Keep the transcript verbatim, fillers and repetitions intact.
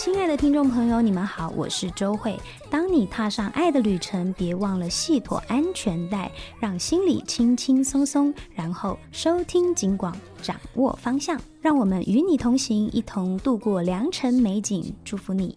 亲爱的听众朋友，你们好，我是周慧。当你踏上爱的旅程，别忘了系妥安全带，让心里轻轻松松，然后收听警广，掌握方向，让我们与你同行，一同度过良辰美景。祝福你